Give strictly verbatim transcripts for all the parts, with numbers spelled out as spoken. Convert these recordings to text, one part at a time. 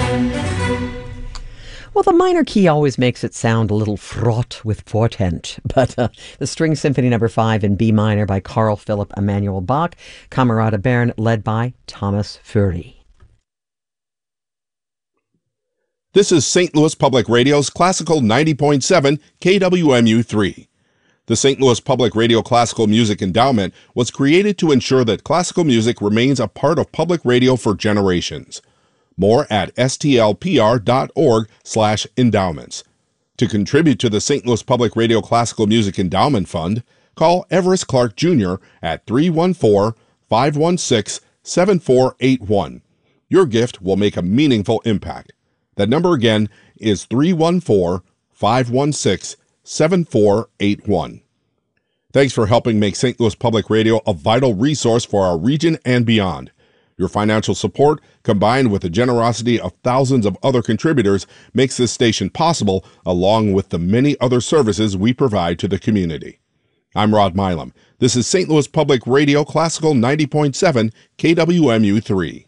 Well, the minor key always makes it sound a little fraught with portent, but uh, the String Symphony Number Five in B minor by Carl Philipp Emanuel Bach, Camerata Bern, led by Thomas Fury. This is Saint Louis Public Radio's Classical ninety point seven K W M U three. The Saint Louis Public Radio Classical Music Endowment was created to ensure that classical music remains a part of public radio for generations. More at s t l p r dot org slash endowments. To contribute to the Saint Louis Public Radio Classical Music Endowment Fund, call Everest Clark Junior at three one four, five one six, seven four eight one. Your gift will make a meaningful impact. That number again is three one four, five one six, seven four eight one. Thanks for helping make Saint Louis Public Radio a vital resource for our region and beyond. Your financial support, combined with the generosity of thousands of other contributors, makes this station possible, along with the many other services we provide to the community. I'm Rod Milam. This is Saint Louis Public Radio Classical ninety point seven K W M U three.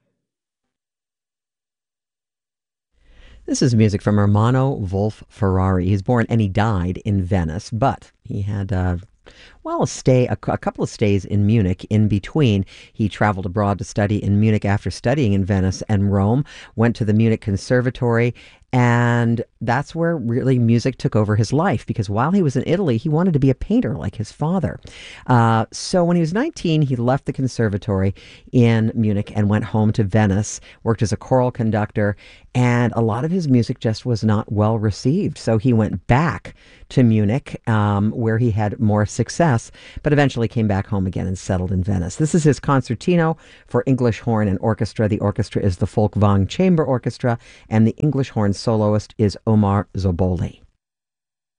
This is music from Ermanno Wolf Ferrari. He's born and he died in Venice, but he had uh, well, a stay, a, a couple of stays in Munich in between. He traveled abroad to study in Munich after studying in Venice and Rome, went to the Munich Conservatory, and that's where really music took over his life, because while he was in Italy, he wanted to be a painter like his father. Uh, so when he was nineteen, he left the conservatory in Munich and went home to Venice, worked as a choral conductor, and a lot of his music just was not well received. So he went back to Munich, um, where he had more success, but eventually came back home again and settled in Venice. This is his concertino for English horn and orchestra. The orchestra is the Folkwang Chamber Orchestra, and the English horn soloist is Omar Zoboli.